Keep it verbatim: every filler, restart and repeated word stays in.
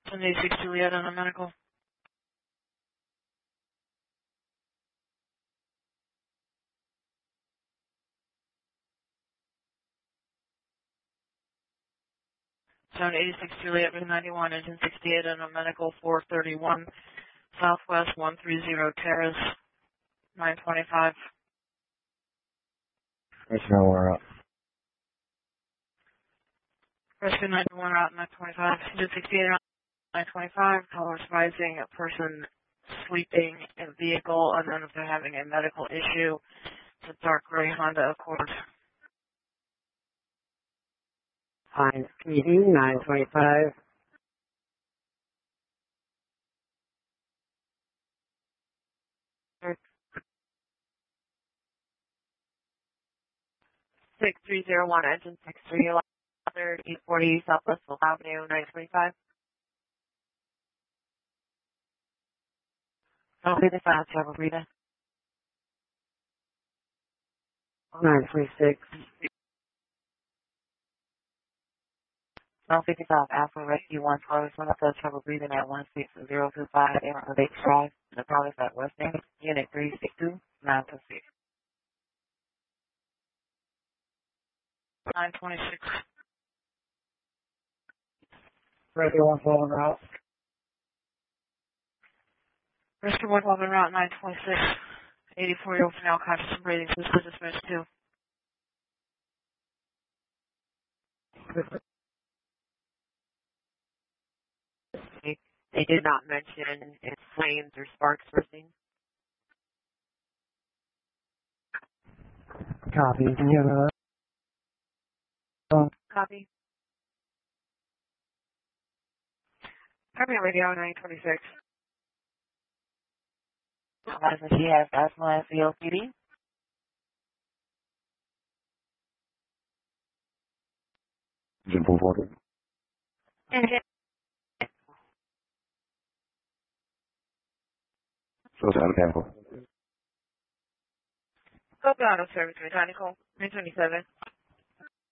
seven eighty-six Juliet on a medical. seven eighty-six Juliet, Route ninety-one, engine sixty-eight on a medical, four thirty-one Southwest one thirty Terrace, nine twenty-five. Personnel, we're up. Rescue ninety-one, Route nine twenty-five, engine sixty-eight on nine twenty-five, callers advising a person sleeping in vehicle and then if they're having a medical issue. It's a dark gray Honda Accord. Fine. Meeting nine twenty-five. six three zero one, engine six three one, eight forty Southwest Wolf Avenue, nine twenty-five. Don't be the fast travel, Rita. nine twenty-six. South fifty-five Alpha Rescue one twelve, one of those trouble breathing at one six zero two five, Air Lake Drive, the product at West End, Unit three six two nine two six. nine twenty-six. Rescue one twelve en route. Rescue one twelve en route, nine twenty-six. eighty-four-year-old female conscious and breathing, this is dismissed too. They did not mention if flames or sparks were seen. Copy. Can you have a Copy. Permanent radio nine twenty-six. Advising she has asthma and C O P D. Engine four forty. Engine. So it's out of tempo. Copy auto service mechanical. nine twenty-seven.